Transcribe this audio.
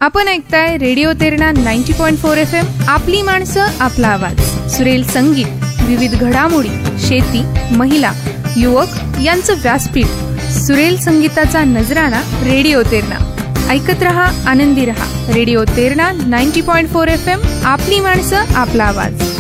आपण ऐकताय radio Terna 90.4 FM. आपली माणसं, आपला आवाज. सुरेल संगीत, विविध घडामोडी, शेती, महिला, युवक यांचं व्यासपीठ. सुरेल संगीताचा नजराणा रेडिओ तेरणा. ऐकत रहा, आनंदी रहा. Radio Terna 90.4 FM. आपली माणसं, आपला आवाज.